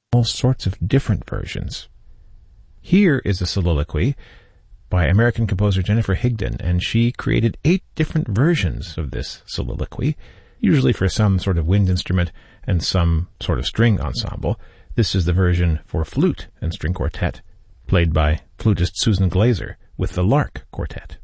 all sorts of different versions. Here is a soliloquy by American composer Jennifer Higdon, and she created 8 different versions of this soliloquy, usually for some sort of wind instrument and some sort of string ensemble. This is the version for flute and string quartet, played by flutist Susan Glazer with the Lark Quartet.